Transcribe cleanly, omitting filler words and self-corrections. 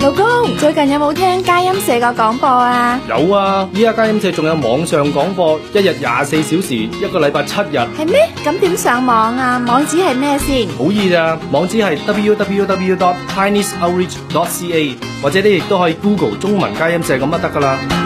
老公，最近有冇聽佳音社個廣播啊？ 有啊，依家佳音社仲有網上廣播，一日24小時，一個禮拜7日。 係咩？咁點上網啊？網址係咩先？ 好易咋，網址係 www.tinysoutreach.ca， 或者你亦都可以 Google 中文佳音社咁就得噶啦。